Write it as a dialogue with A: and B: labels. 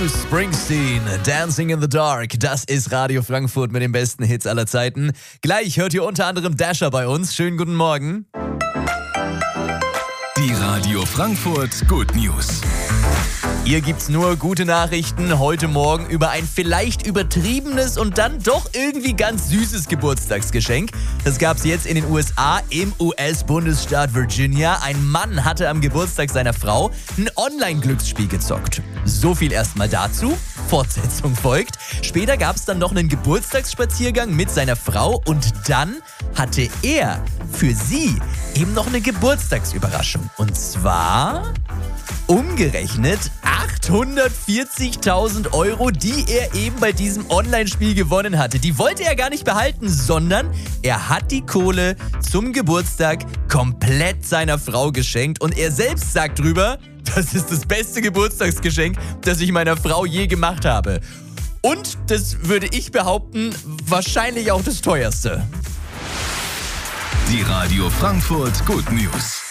A: Bruce Springsteen, Dancing in the Dark. Das ist Radio Frankfurt mit den besten Hits aller Zeiten. Gleich hört ihr unter anderem Dasher bei uns. Schönen guten Morgen.
B: Die Radio Frankfurt Good News.
A: Hier gibt's nur gute Nachrichten heute Morgen über ein vielleicht übertriebenes und dann doch irgendwie ganz süßes Geburtstagsgeschenk. Das gab's jetzt in den USA im US-Bundesstaat Virginia. Ein Mann hatte am Geburtstag seiner Frau ein Online-Glücksspiel gezockt. So viel erstmal dazu. Fortsetzung folgt. Später gab's dann noch einen Geburtstagsspaziergang mit seiner Frau und dann hatte er für sie eben noch eine Geburtstagsüberraschung. Und zwar umgerechnet 840.000 Euro, die er eben bei diesem Online-Spiel gewonnen hatte. Die wollte er gar nicht behalten, sondern er hat die Kohle zum Geburtstag komplett seiner Frau geschenkt. Und er selbst sagt drüber, das ist das beste Geburtstagsgeschenk, das ich meiner Frau je gemacht habe. Und, das würde ich behaupten, wahrscheinlich auch das teuerste.
B: Die Radio Frankfurt Good News.